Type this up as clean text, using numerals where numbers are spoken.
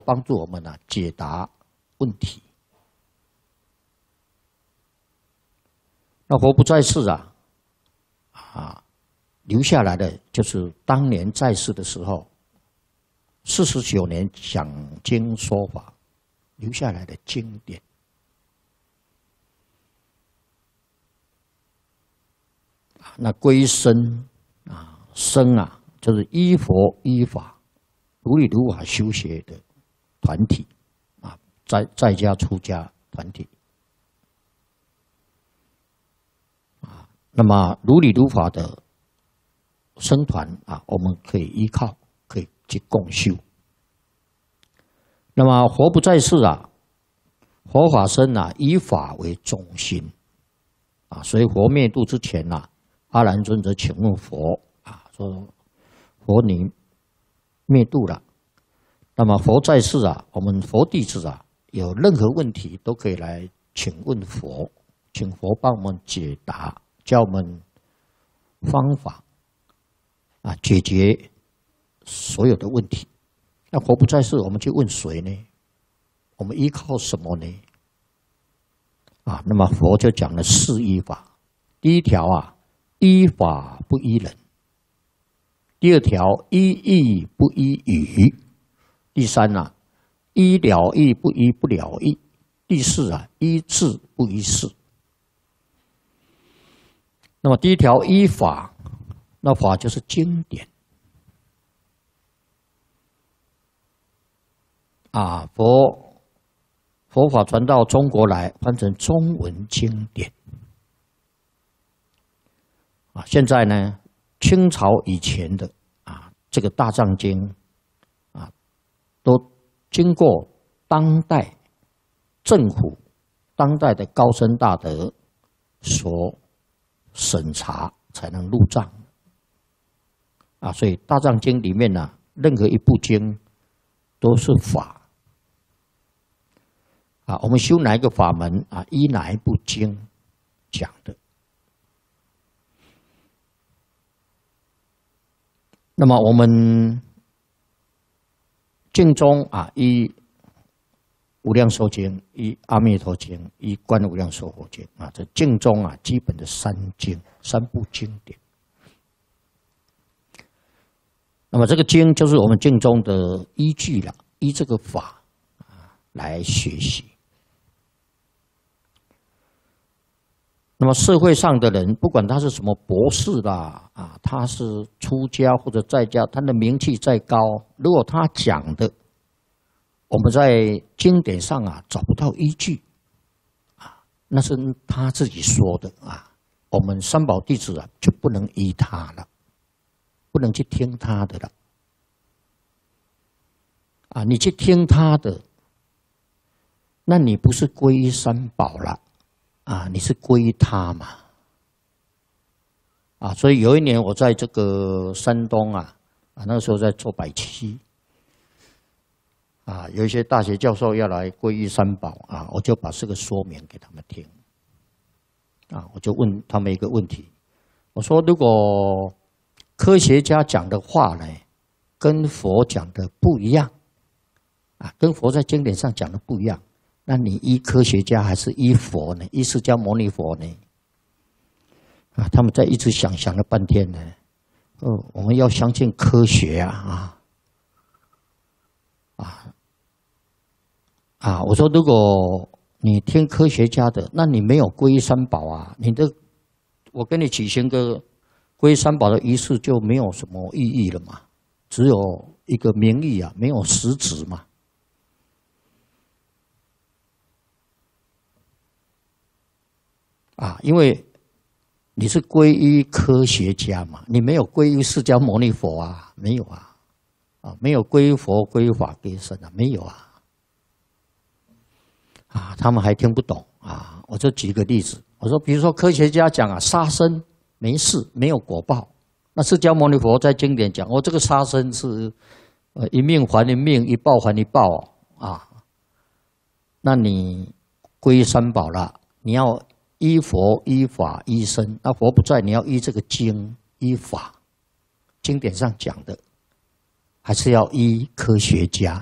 帮助我们解答问题。那佛不在世留下来的就是当年在世的时候，49年讲经说法留下来的经典。那归身身就是依佛依法如理如法修学的团体在家出家团体那么如理如法的僧团我们可以依靠，可以去共修。那么佛不在世佛法僧以法为中心所以佛灭度之前阿难尊者请问佛说：“佛你灭度了，那么佛在世我们佛弟子有任何问题都可以来请问佛，请佛帮我们解答，教我们方法解决所有的问题。那佛不在世，我们去问谁呢？我们依靠什么呢？那么佛就讲了4依法。第一条依法不依人；第二条依义不依语；第三依了义不依不了义；第四依智不依事。那么第一条依法，那法就是经典佛法传到中国来，翻成中文经典现在呢，清朝以前的这个大藏经都经过当代政府、当代的高僧大德所审查，才能入藏所以大藏经里面任何一部经都是法我们修哪一个法门依哪一部经讲的。那么我们经中依无量寿经、依阿弥陀经、依观无量寿佛经这经中基本的3部经典。那么这个经就是我们经中的依据了，依这个法来学习。那么社会上的人，不管他是什么博士他是出家或者在家，他的名气再高，如果他讲的我们在经典上找不到依据那是他自己说的我们三宝弟子就不能依他了，不能去听他的了你去听他的，那你不是皈依三宝了你是皈依他嘛所以有一年我在这个山东那个时候在做百期有一些大学教授要来皈依三宝我就把这个说明给他们听我就问他们一个问题，我说如果科学家讲的话呢跟佛讲的不一样跟佛在经典上讲的不一样，那你依科学家还是依佛呢？依释迦牟尼佛呢？他们在一直想了半天呢。我们要相信科学我说如果你听科学家的，那你没有皈依三宝我跟你举行个皈依三宝的仪式就没有什么意义了嘛，只有一个名义没有实质嘛。因为你是皈依科学家嘛，你没有皈依释迦牟尼佛没有没有皈依佛、皈依法、皈依僧没有他们还听不懂我就举个例子，我说比如说科学家讲杀生没事，没有果报，那释迦牟尼佛在经典讲这个杀生是一命还一命，一报还一报那你皈依三宝了，你要依佛、依法、依僧，那佛不在，你要依这个经、依法，经典上讲的，还是要依科学家